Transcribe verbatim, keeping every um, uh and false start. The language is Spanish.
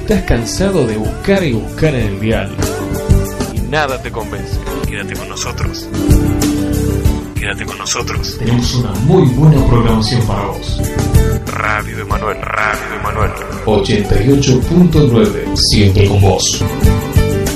estás cansado de buscar y buscar en el dial y nada te convence, quédate con nosotros. Quédate con nosotros. tenemos una muy buena programación para vos. Radio Emanuel, Radio Emanuel. ochenta y ocho punto nueve, siempre con vos.